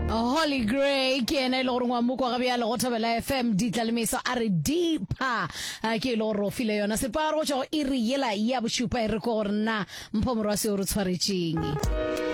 Holy Gray ke ene lo rongwa mo kwa bya lo thabela FM di tlalemiso are deeper ke lo ro file yona separo jo iri yela ya bosupa re ko rna mpho morwa se o re tshwaretseng